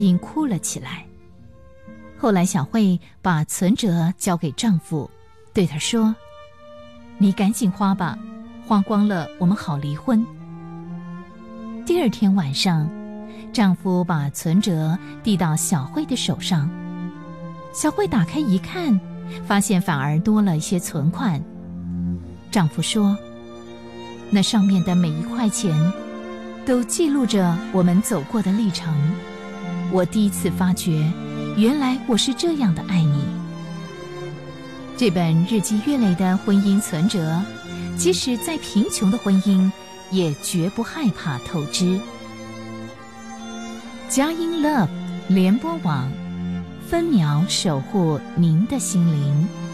因哭了起来。后来小慧把存折交给丈夫，对他说：你赶紧花吧，花光了我们好离婚。第二天晚上，丈夫把存折递到小慧的手上，小慧打开一看，发现反而多了一些存款。丈夫说：那上面的每一块钱都记录着我们走过的历程，我第一次发觉原来我是这样的爱你。这本日积月累的婚姻存折，即使再贫穷的婚姻也绝不害怕透支。佳音 Love 联播网，分秒守护您的心灵。